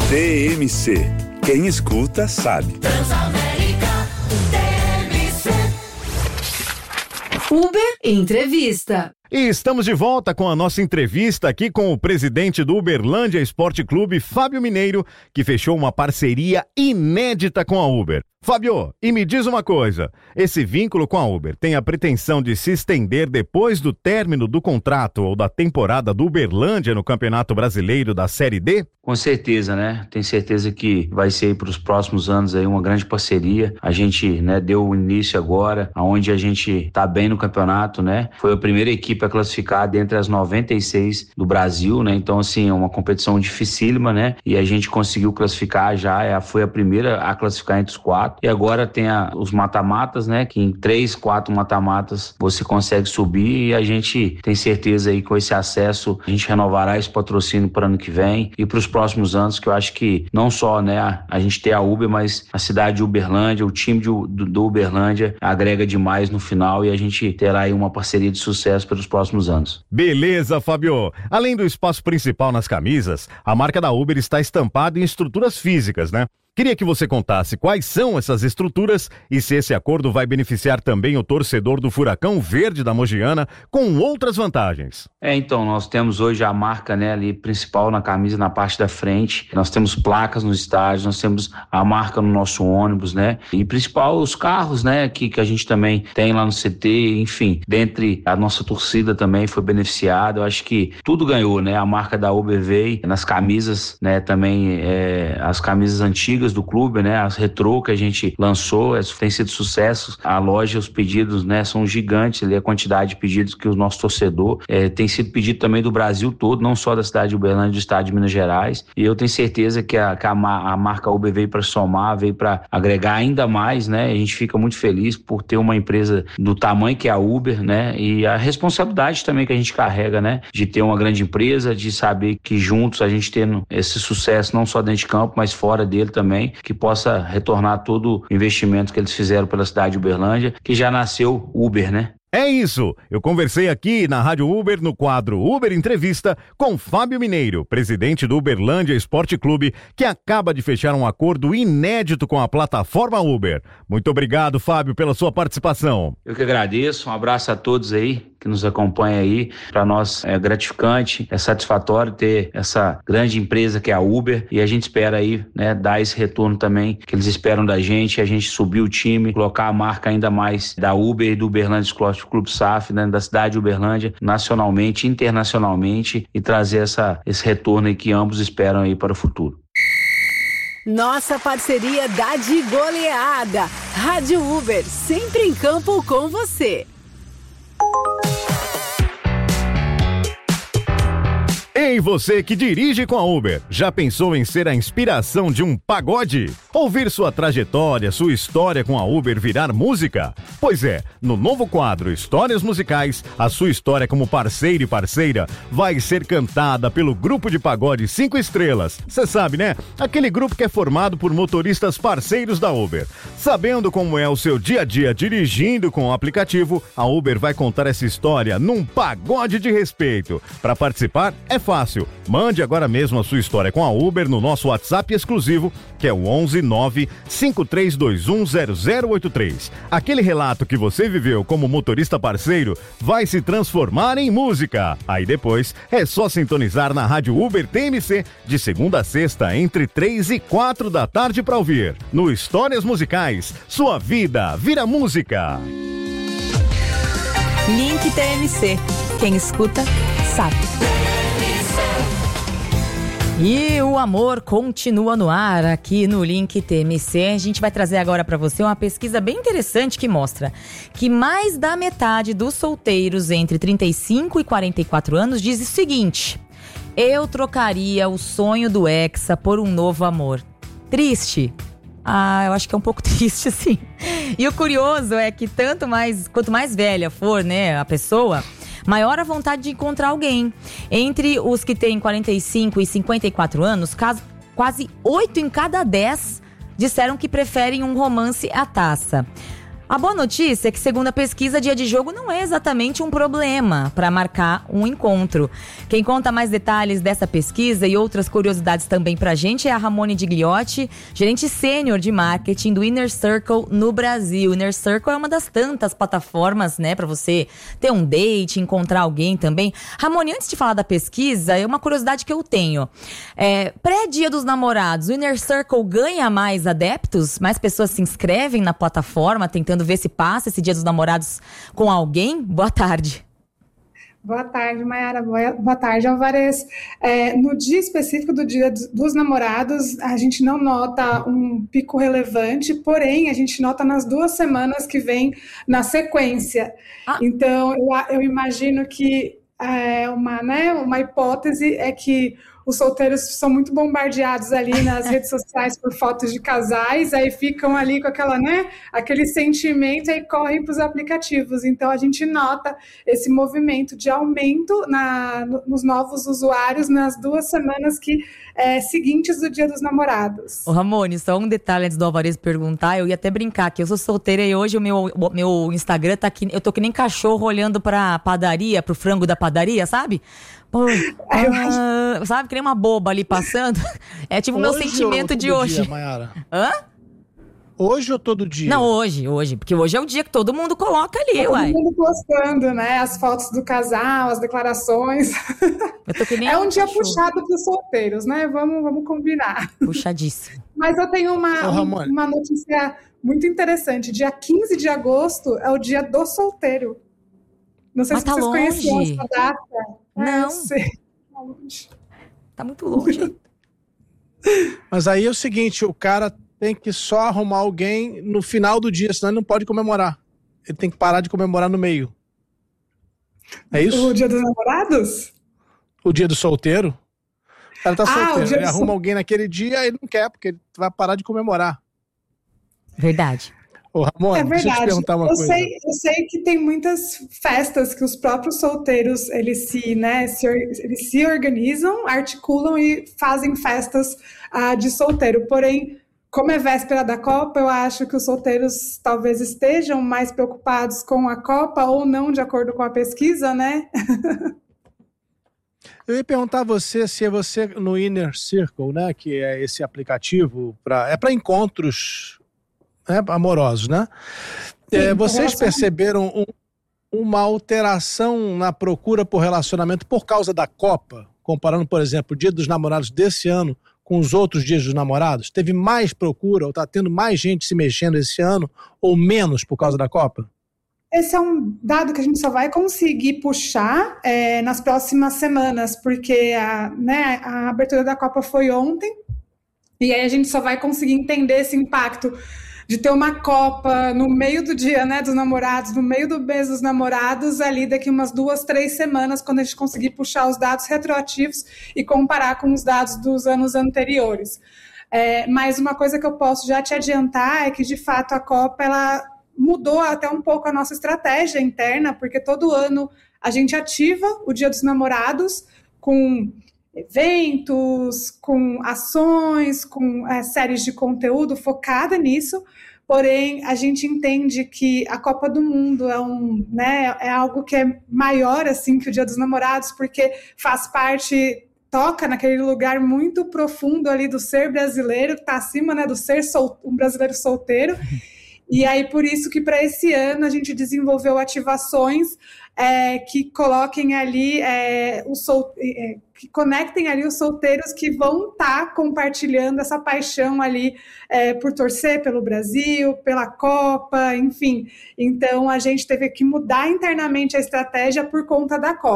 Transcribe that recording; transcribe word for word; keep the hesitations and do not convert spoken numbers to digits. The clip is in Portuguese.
T M C. Quem escuta sabe. Transamérica T M C. Uber Entrevista. E estamos de volta com a nossa entrevista aqui com o presidente do Uberlândia Esporte Clube, Fábio Mineiro, que fechou uma parceria inédita com a Uber. Fábio, e me diz uma coisa, esse vínculo com a Uber tem a pretensão de se estender depois do término do contrato ou da temporada do Uberlândia no Campeonato Brasileiro da Série D? Com certeza, né? Tenho certeza que vai ser para os próximos anos aí uma grande parceria. A gente, né, deu o início agora, onde a gente tá bem no campeonato, né? Foi a primeira equipe a classificar dentre as noventa e seis do Brasil, né? Então, assim, é uma competição dificílima, né? E a gente conseguiu classificar já, foi a primeira a classificar entre os quatro. E agora tem a, os mata-matas, né? Que em três, quatro mata-matas você consegue subir e a gente tem certeza aí com esse acesso a gente renovará esse patrocínio para ano que vem e para os próximos anos, que eu acho que não só, né, a, a gente ter a Uber, mas a cidade de Uberlândia, o time de, do, do Uberlândia agrega demais no final e a gente terá aí uma parceria de sucesso pelos próximos anos. Beleza, Fábio. Além do espaço principal nas camisas, a marca da Uber está estampada em estruturas físicas, né? Queria que você contasse quais são essas estruturas e se esse acordo vai beneficiar também o torcedor do Furacão Verde da Mogiana com outras vantagens. É, então, nós temos hoje a marca, né, ali principal na camisa, na parte da frente. Nós temos placas no estádio, nós temos a marca no nosso ônibus, né? E principal os carros, né, que, que a gente também tem lá no C T, enfim, dentre a nossa torcida também foi beneficiada. Eu acho que tudo ganhou, né? A marca da Uber veio nas camisas, né, também é, as camisas antigas do clube, né, as retrô que a gente lançou, tem sido sucesso. A loja, os pedidos, né, são gigantes ali, a quantidade de pedidos que o nosso torcedor é, tem sido pedido também do Brasil todo, não só da cidade de Uberlândia, do estado de Minas Gerais, e eu tenho certeza que a, que a, a marca Uber veio para somar, veio para agregar ainda mais, né, a gente fica muito feliz por ter uma empresa do tamanho que é a Uber, né, e a responsabilidade também que a gente carrega, né, de ter uma grande empresa, de saber que juntos a gente tendo esse sucesso não só dentro de campo, mas fora dele também, que possa retornar todo o investimento que eles fizeram pela cidade de Uberlândia, que já nasceu Uber, né? É isso, eu conversei aqui na Rádio Uber, no quadro Uber Entrevista, com Fábio Mineiro, presidente do Uberlândia Esporte Clube, que acaba de fechar um acordo inédito com a plataforma Uber. Muito obrigado, Fábio, pela sua participação. Eu que agradeço, um abraço a todos aí que nos acompanham aí. Para nós é gratificante, é satisfatório ter essa grande empresa que é a Uber e a gente espera aí, né, dar esse retorno também que eles esperam da gente, a gente subir o time, colocar a marca ainda mais da Uber e do Uberlândia Esporte Clube S A F, né, da cidade de Uberlândia, nacionalmente, internacionalmente e trazer essa, esse retorno aí que ambos esperam aí para o futuro. Nossa parceria dá de goleada. Rádio Uber, sempre em campo com você. Ei, você que dirige com a Uber, já pensou em ser a inspiração de um pagode? Ouvir sua trajetória, sua história com a Uber virar música? Pois é, no novo quadro Histórias Musicais, a sua história como parceiro e parceira vai ser cantada pelo grupo de pagode cinco estrelas. Você sabe, né? Aquele grupo que é formado por motoristas parceiros da Uber. Sabendo como é o seu dia a dia dirigindo com o aplicativo, a Uber vai contar essa história num pagode de respeito. Para participar, é fácil. Mande agora mesmo a sua história com a Uber no nosso WhatsApp exclusivo, que é o onze nove cinco três dois um zero zero oito três. Aquele relato que você viveu como motorista parceiro vai se transformar em música. Aí depois é só sintonizar na Rádio Uber T M C de segunda a sexta entre três e quatro da tarde para ouvir. No Histórias Musicais, sua vida vira música. Link T M C. Quem escuta, sabe. E o amor continua no ar aqui no Link T M C. A gente vai trazer agora para você uma pesquisa bem interessante que mostra que mais da metade dos solteiros entre trinta e cinco e quarenta e quatro anos diz o seguinte: eu trocaria o sonho do Hexa por um novo amor. Triste? Ah, eu acho que é um pouco triste, sim. E o curioso é que tanto mais, quanto mais velha for, né, a pessoa, maior a vontade de encontrar alguém. Entre os que têm quarenta e cinco e cinquenta e quatro anos, quase oito em cada dez disseram que preferem um romance à taça. A boa notícia é que, segundo a pesquisa, dia de jogo não é exatamente um problema para marcar um encontro. Quem conta mais detalhes dessa pesquisa e outras curiosidades também pra gente é a Ramone Digliotti, gerente sênior de marketing do Inner Circle no Brasil. Inner Circle é uma das tantas plataformas, né, para você ter um date, encontrar alguém também. Ramone, antes de falar da pesquisa, é uma curiosidade que eu tenho. É, pré-dia dos namorados, o Inner Circle ganha mais adeptos? Mais pessoas se inscrevem na plataforma, tentando ver se passa esse dia dos namorados com alguém? Boa tarde. Boa tarde, Mayara. Boa, boa tarde, Alvarez. É, no dia específico do dia dos namorados, a gente não nota um pico relevante, porém, a gente nota nas duas semanas que vem na sequência. Ah. Então, eu, eu imagino que é, uma, né, uma hipótese é que os solteiros são muito bombardeados ali nas redes sociais por fotos de casais, aí ficam ali com aquela, né, aquele sentimento e correm para os aplicativos. Então, a gente nota esse movimento de aumento na, nos novos usuários nas duas semanas que, é, seguintes do Dia dos Namorados. Ô Ramone, só um detalhe antes do Alvarez perguntar, eu ia até brincar que eu sou solteira e hoje o meu, o meu Instagram tá aqui, eu tô que nem cachorro olhando pra padaria, pro frango da padaria, sabe? Pô, ah, sabe, que nem uma boba ali passando. É tipo o meu sentimento de hoje. Dia, Mayara? Hã? Hoje ou todo dia? Não, hoje, hoje. Porque hoje é o dia que todo mundo coloca ali, todo uai. Todo mundo postando, né? As fotos do casal, as declarações. Eu tô que nem é um, um dia cachorro. puxado pros solteiros, né? Vamos, vamos combinar. Puxadíssimo. Mas eu tenho uma, Ô, um, uma notícia muito interessante. Dia quinze de agosto é o dia do solteiro. Não sei Mas se tá vocês longe. conheciam essa data. Não. É, eu sei. Tá longe. Tá muito longe. Mas aí é o seguinte, o cara tem que só arrumar alguém no final do dia, senão ele não pode comemorar. Ele tem que parar de comemorar no meio. É isso? O dia dos namorados? O dia do solteiro. O cara tá Ah, o solteiro, dia ele do arruma sol- alguém naquele dia, ele não quer, porque ele vai parar de comemorar. Verdade. Ô, Ramon, É deixa eu te verdade. perguntar uma eu, coisa. sei, eu sei que tem muitas festas que os próprios solteiros eles se, né, se, or- eles se organizam, articulam e fazem festas ah, de solteiro. Porém, como é véspera da Copa, eu acho que os solteiros talvez estejam mais preocupados com a Copa ou não, de acordo com a pesquisa, né? Eu ia perguntar a você se é você no Inner Circle, né, que é esse aplicativo, pra, é para encontros, né, amorosos, né? Sim, É, vocês relacionamento. perceberam um, uma alteração na procura por relacionamento por causa da Copa? Comparando, por exemplo, o Dia dos Namorados desse ano com os outros dias dos namorados? Teve mais procura ou está tendo mais gente se mexendo esse ano ou menos por causa da Copa? Esse é um dado que a gente só vai conseguir puxar é, nas próximas semanas, porque a, né, a abertura da Copa foi ontem, e aí a gente só vai conseguir entender esse impacto de ter uma Copa no meio do dia, né, dos namorados, no meio do mês dos namorados, ali daqui umas duas, três semanas, quando a gente conseguir puxar os dados retroativos e comparar com os dados dos anos anteriores. É, mas uma coisa que eu posso já te adiantar é que, de fato, a Copa, ela mudou até um pouco a nossa estratégia interna, porque todo ano a gente ativa o Dia dos Namorados com eventos, com ações, com é, séries de conteúdo focada nisso, porém a gente entende que a Copa do Mundo é, um, né, é algo que é maior assim, que o Dia dos Namorados, porque faz parte... toca naquele lugar muito profundo ali do ser brasileiro, que está acima, né, do ser sol, um brasileiro solteiro. E aí, por isso que para esse ano a gente desenvolveu ativações é, que coloquem ali, é, o sol, é, que conectem ali os solteiros que vão estar tá compartilhando essa paixão ali é, por torcer pelo Brasil, pela Copa, enfim. Então, a gente teve que mudar internamente a estratégia por conta da Copa.